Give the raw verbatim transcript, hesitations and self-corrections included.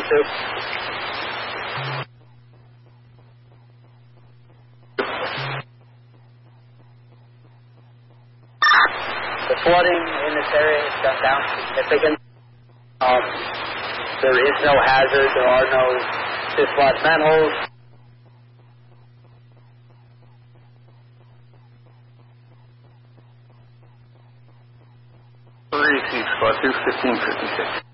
two. The flooding in this area has gone down significantly. Um, there is no hazard. There are no dislodged manholes. Receive Squad two, fifteen fifty-six.